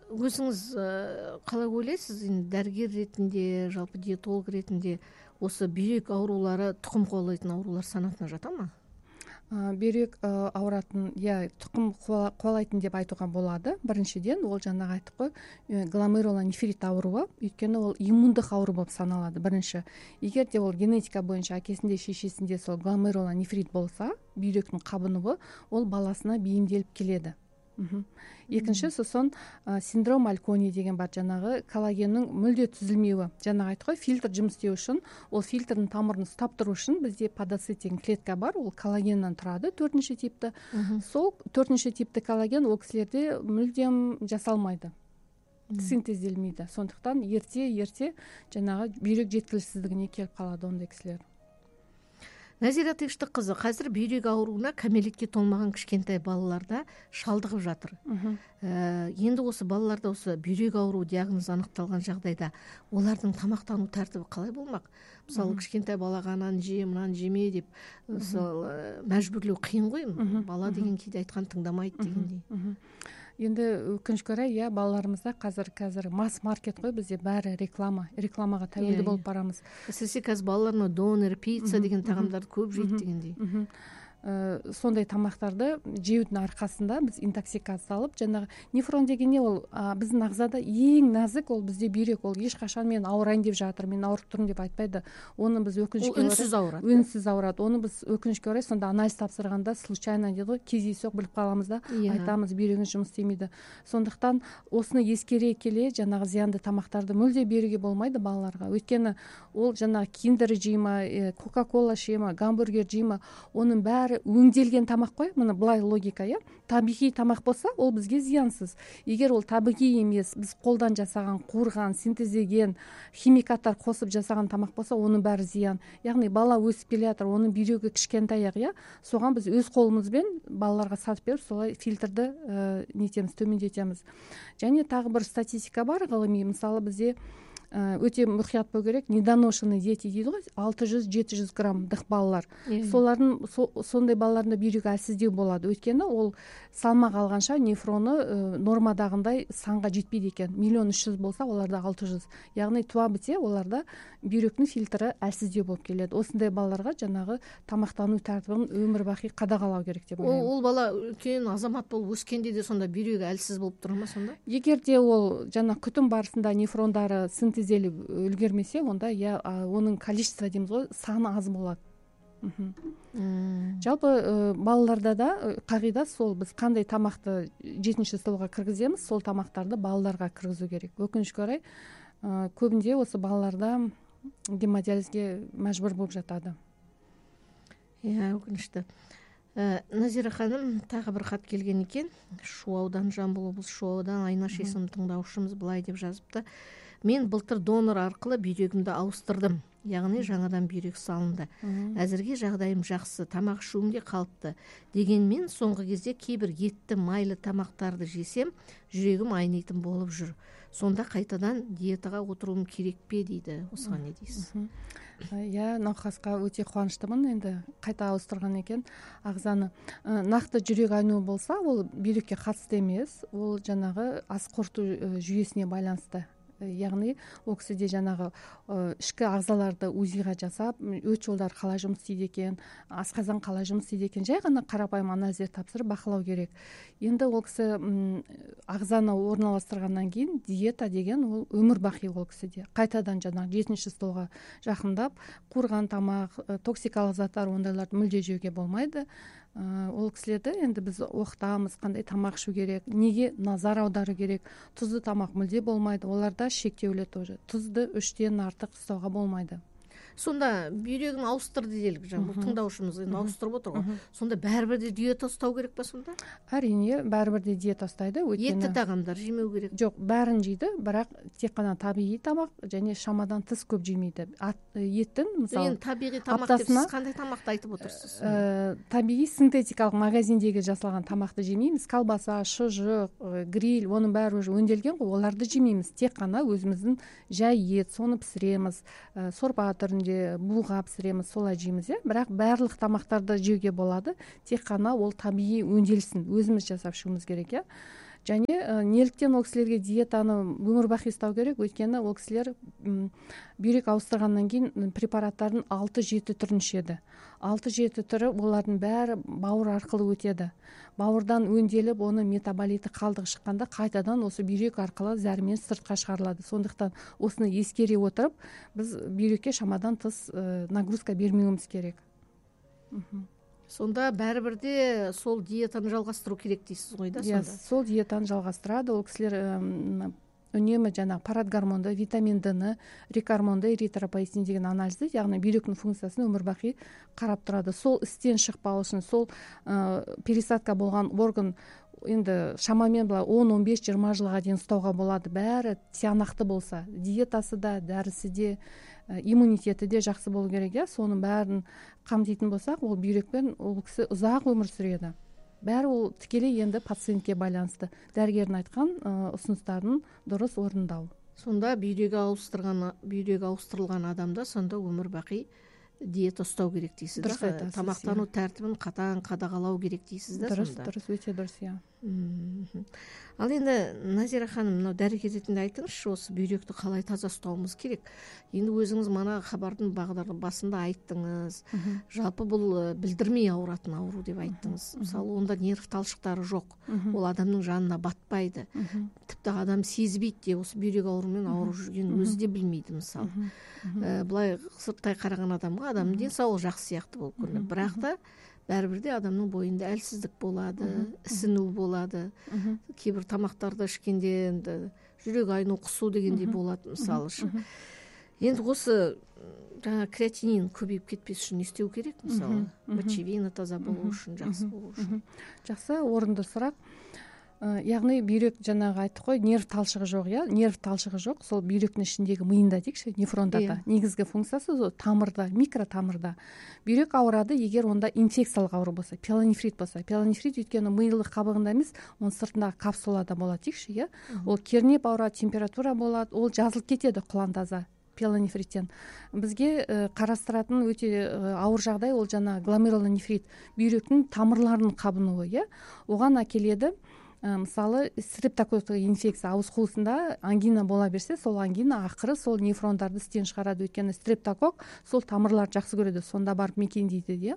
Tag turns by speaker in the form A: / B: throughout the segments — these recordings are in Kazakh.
A: өзіңіз қалай ойлайсыз, енді дәрігер ретінде, жалпы диетолог ретінде осы бүйрек аурулары тұқым қуалайтын аурулар санатына жата ма?
B: Бүйрек ауыратын, тұқым қуалайтын деп айтуға болады. Біріншіден, ол жаңағы айттық қой, гломерулонефрит ауруы, өйткені ол иммундық ауру болып саналады. Бірінші, егер де ол генетика бойынша әкесінде, шешесінде сол гломерулонефрит болса, бүйректің қабынуы ол баласына бейімделіп келеді. Екінші, сосын синдром Алькони деген бар, жаңағы коллагеннің мүлде түзілмеуі. Жаңағы айттық қой, фильтр жұмыс істеу үшін, ол фильтрдің тамырын ұстап тұру үшін бізде подоцит деген клетка бар, ол коллагеннен тұрады, 4-ші типті. Сол 4-ші типті коллаген ол кісілерде мүлдем жасалмайды, синтезделмейді. Сондықтан ерте жаңағы бүйрек жеткіліксіздігіне келіп қалады ондай кісілер.
A: Нәзира Тыныштыққызы, қазір бүйрек ауруына кәмелетке толмаған кішкентай балаларда шалдығып жатыр. Енді осы балаларда осы бүйрек ауру диагнозы анықталған жағдайда олардың тамақтану тәртібі қалай болмақ? Мысалы, кішкентай балаға ананы же, мынаны жеме деп мәжбүрлеу қиын ғой. Бала деген кейде айтқан тыңдамайды дегендей.
B: Енді өкінішке орай, балаларымызда қазір масс-маркет қой, бізде бәрі рекламаға тәуелді болып барамыз.
A: Әсіресе қазір балаларына донор, пицца деген тағамдарды көп жейді дегендей.
B: Сондай тамақтарды жеудің арқасында біз интоксикация алып, жаңағы нефрон деген не, ол біздің ағзада ең нәзік, ол бізде бүйрек, ол ешқашан мен ауырайын деп жатыр, мен ауырып тұрмын деп айтпайды. Оны біз өкінішке орай үнсіз ауырады. Оны біз өкінішке орай сонда анализ тапсырғанда случайно дейді ғой, кездейсоқ біліп қаламыз да, айтамыз бүйрегіңіз жұмыс істемейді. Сондықтан осыны ескере келе жаңағы зиянды тамақтарды мүлде беруге болмайды балаларға. Өйткені ол жаңағы киндер жейме, кока-кола жейме, гамбургер жейме, оның бәрі өңделген тамақ қой. Мына былай логика, табиғи тамақ болса, ол бізге зиянсыз. Егер ол табиғи емес, біз қолдан жасаған, қуырған, синтездеген, химикаттар қосып жасаған тамақ болса, оның бәрі зиян. Яғни бала өсіп келе жатыр, оның бүйрегі кішкентай, соған біз өз қолымызбен балаларға сатып беріп, солай фильтрді төмендетеміз. Және тағы бір статистика бар ғылыми, мысалы бізде өте мұқият болу керек, недоношенный дети дейді ғой, 600-700 граммдық балалар. Сондай балаларында бүйрек әлсіздеу болады. Өйткені ол салмақ алғанша нефроны нормадағындай санға жетпейді екен. 1.300.000 болса, оларда 600. Яғни туа біте оларда бүйректің фильтрі әлсіздеу болып келеді. Осындай балаларға жаңағы тамақтану тәртібін өмір бақи қадағалау керек деп ойлаймын.
A: Ол бала үлкен азамат болып өскенде де сонда бүйрегі әлсіз болып тұр ма сонда?
B: Егер де ол жаңа күтім барысында нефрондары синтезделіп үлгермесе, онда оның количество дейміз ғой, саны аз болады. Жалпы балаларда да қағида сол, біз қандай тамақты 7-ші столға кіргіземіз, сол тамақтарды балаларға кіргізу керек. Өкінішке орай, көбінде осы балаларда гемодиализге мәжбүр болып жатады.
A: Өкінішті. Назира ханым, тағы бір хат келген екен. Шу ауданы, Жамбыл облысы Шу ауданы, Айнаш есімді тыңдаушымыз былай деп жазыпты. Мен былтыр донор арқылы бүйрегімді ауыстырдым. Яғни жаңадан бүйрек салынды. Әзірге жағдайым жақсы, тамақ ішуім де қалыпты. Дегенмен соңғы кезде кейбір етті, майлы тамақтарды жесем, жүрегім айнитын болып жүр. Сонда қайтадан диетаға отыруым керек пе дейді. Осыған не дейсіз?
B: Науқасқа өте қуаныштымын, енді қайта ауыстырған екен ағзаны. Нақты жүрек айнуы болса, ол бүйрекке қатысты емес, ол жаңағы ас қорыту жүйесіне байланысты. Яғни ол кісіде жаңағы ішкі ағзаларды УЗИ-ға жасап, өт жолдар қалай жұмыс істейді екен, асқазан қалай жұмыс істейді екен, жай ғана қарапайым анализдер тапсырып бақылау керек. Енді ол кісі ағзаны орналастырғаннан кейін диета деген ол өмір бақи ол кісіде. Қайтадан жаңағы 7-ші столға жақындап, қуырған тамақ, токсикалық заттар, ондайларды мүлде жеуге болмайды. Ол кісілерді енді біз оқытамыз, қандай тамақ ішу керек, неге назар аудару керек. Тұзды тамақ мүлде болмайды, оларда шектеулі тоже. Тұзды 3-тен артық ұстауға болмайды.
A: Сонда бүйрегін ауыстырды делік, бұл тыңдаушымыз енді ауыстырып отыр ғой. Сонда бәрібір де диета ұстау керек па сонда?
B: Әрине, бәрібір де диета ұстайды.
A: Етті тағамдар жемеу керек?
B: Жоқ, бәрін жейді, бірақ тек қана табиғи тамақ және шамадан тыс көп жемейді. Еттің, мысалы,
A: табиғи тамақ деп сіз қандай тамақты айтып отырсыз?
B: Табиғи синтетикалық магазиндегі жасалған тамақты жемейміз. Колбаса, шұжық, гриль, оның бәрі өнделген ғой, оларды жемейміз. Тек қана өзіміздің жай ет, соны пісіреміз, сорпа түрінде буға пісіреміз, солай жейміз. Бірақ барлық тамақтарды жеуге болады, тек қана ол табиғи өнделсін, өзіміз жасап ішуіміз керек. және неліктен ол кісілерге диетаны өмір бақи ұстау керек? Өйткені ол кісілер бүйрек ауыстырғаннан кейін препараттардың 6-7 түрін ішеді. 6-7 түрі олардың бәрі бауыр арқылы өтеді. Бауырдан өңделіп, оны метаболиті қалдығы шыққанда қайтадан осы бүйрек арқылы зәрмен сыртқа шығарылады. Сондықтан осыны ескере отырып, біз бүйрекке шамадан тыс нагрузка бермеуіміз керек.
A: Сонда бәрібір де сол диетаны жалғастыру керек дейсіз ғой да?
B: Сол диетаны жалғастырады. Ол кісілер үнемі жаңағы парад гормонды, витамин D-ні, рекормонды, эритропоэтин деген анализді, яғни бүйректің функциясын өмір бақи қарап тұрады. Сол істен шықпау үшін, сол пересадка болған орган енді шамамен 10-15-20 жылға дейін ұстауға болады. Бәрі тиянақты болса, диетасы да, дәрісі де, иммунитеті де жақсы болу керек. Соның бәрін қамтитын болсақ, ол бүйрекпен ол кісі ұзақ өмір сүреді. Бәрі ол тікелей енді пациентке байланысты. Дәрігердің айтқан ұсыныстарын дұрыс орындау.
A: Сонда бүйрегі ауыстырылған адамда сонда өмір бақи диета ұстау керек дейсіз.
B: Дұрыс айтасыз.
A: Тамақтану тәртібін қатаң қадағалау керек дейсіз да?
B: Дұрыс, өте дұрыс,
A: Ал енді Назира ханым, мынау дәрігер ретінде айтыңызшы, осы бүйректі қалай таза ұстауымыз керек? Енді өзіңіз мана хабардың басында айттыңыз. Жалпы бұл білдірмей ауыратын ауру деп айттыңыз. Мысалы, онда нерв талшықтары жоқ. Ол адамның жанына батпайды. Тіпті адам сезбейді де, осы бүйрек ауруымен ауырып жүрген өзі де білмейді, мысалы. Былай сырттай қараған адамға адамның денсаулығы жақсы сияқты болып көрінеді. Бірақ та бәрібір де адамның бойында әлсіздік болады, ісіну болады. Кейбір тамақтарды ішкенде жүрек айну, құсу дегендей болады, мысалы. Енді осы креатинин көбейіп кетпес үшін не істеу керек, мысалы? Мочевина таза болу үшін, жақсы болу үшін.
B: Жақсы, орынды сұрақ. Яғни бүйрек жаңағы айттық қой, нерв талшығы жоқ, нерв талшығы жоқ, сол бүйректің ішіндегі миында дейікші, нефрондарда. Негізгі функциясы сол тамырда, микротамырда. Бүйрек ауырады, егер онда инфекциялық ауру болса, пиелонефрит болса. Пиелонефрит өйткені мийлық қабығында емес, оның сыртындағы капсулада болады дейікші, ол кернеп ауырады, температура болады, ол жазылып кетеді құлан-таза. Пиелонефриттен. Бізге қарастыратын өте ауыр жағдай ол жаңа гломерулонефрит, бүйректің тамырларының қабынуы, оған әкеледі. Мысалы, стрептококкус инфекция ауыз қуысында ангина бола берсе, сол ангина ақыры сол нефрондарды істен шығарады. Өйткені стрептококк сол тамырларды жақсы көреді, сонда барып мекендейді,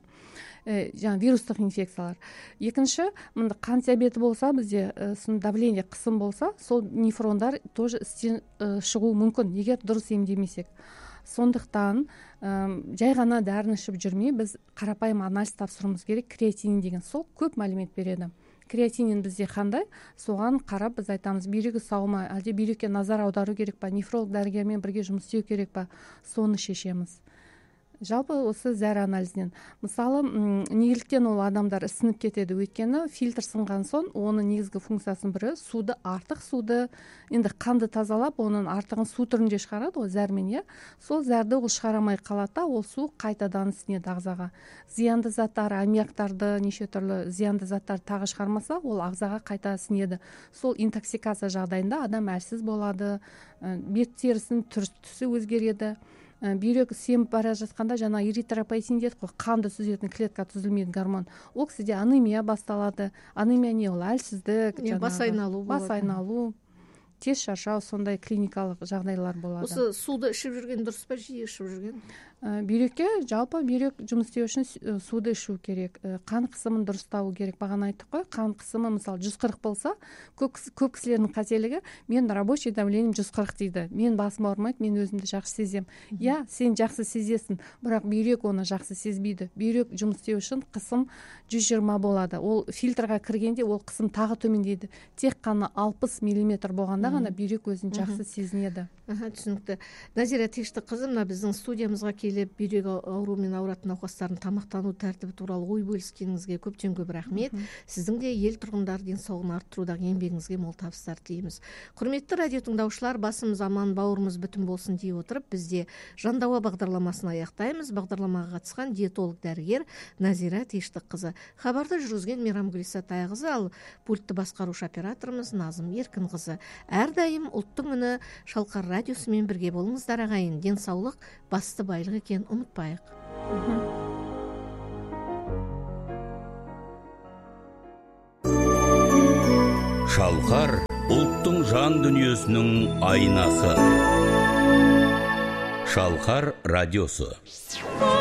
B: жаңа вирустық инфекциялар. Екінші, қан диабеті болса, бізде давление, қысым болса, сол нефрондар тоже істен шығуы мүмкін, егер дұрыс емдемесек. Сондықтан жай ғана дәріні ішіп жүрмей, біз қарапайым анализ тапсыруымыз керек. Креатинин деген сол көп мәлімет береді. Креатинин бізде қандай? Соған қарап біз айтамыз, бүйрегі сау ма, әлде бүйрекке назар аудару керек па, нефролог дәрігермен бірге жұмыс істеу керек па, соны шешеміз. Жалпы осы зәр анализінен. Мысалы, неліктен ол адамдар ісініп кетеді? Өйткені фильтр сынған соң, оның негізгі функциясын бірі суды, артық суды, енді қанды тазалап, оның артығын су түрінде шығарады, ол зәрмен, сол зәрді ол шығарамай қалады, ол су қайтадан ісінеді ағзаға. Зиянды заттар, аммиактарды, неше түрлі зиянды заттар тағы шығармаса, ол ағзаға қайта ісінеді. Сол интоксикация жағдайында адам әлсіз болады, бет терісінің түсі өзгереді. Бүйрек семіп бара жатқанда жаңа эритропоэтин дедік қой, қанды түзетін клетка түзілмейді гормон. Ол кісіде анемия басталады. Анемия не ол? Әлсіздік,
A: бас айналу,
B: тез шаршау, сондай клиникалық жағдайлар болады.
A: Осы суды ішіп жүрген дұрыс па, жиі ішіп жүрген?
B: Бүйрекке жалпы бүйрек жұмыс істеу үшін суды ішу керек. Қан қысымын дұрыстау керек. Бағана айттық қой, қан қысымы мысалы 140 болса, көп кісілердің қателігі, мен рабочий давлением 140 дейді. Мен басым ауырмайды, мен өзімді жақсы сезем. Сен жақсы сезесің, бірақ бүйрек оны жақсы сезбейді. Бүйрек жұмыс істеу үшін қысым 120 болады. Ол фильтрға кіргенде ол қысым тағы төмендейді. Тек қана 60 мм болғанда ғана бүйрек өзін жақсы сезінеді.
A: Түсінікті. Назира Тиштіқызы, мына біздің студиямызға келіп, бүйрек ауруымен ауыратын науқастардың тамақтану тәртібі туралы ой бөліскеніңізге көптен көп рахмет. Сіздің де ел тұрғындары денсаулығын арттырудағы еңбегіңізге мол табыстар тілейміз. Құрметті радио тыңдаушылар, басымыз аман, бауырымыз бүтін болсын дей отырып, бізде Жандауа бағдарламасын аяқтаймыз. Бағдарламаға қатысқан диетолог дәрігер Назира Тиштіқызы, хабарды жүргізген Мейрамгүл Исатайқызы, ал пультті басқарушы операторымыз Назым Еркінқызы. Әрдайым ұлттың үні Шалқар радиосымен бірге болыңыздар ағайын. Денсаулық басты байлық екенін ұмытпайық.
C: Шалқар ұлттың жан дүниесінің айнасы. Шалқар радиосы.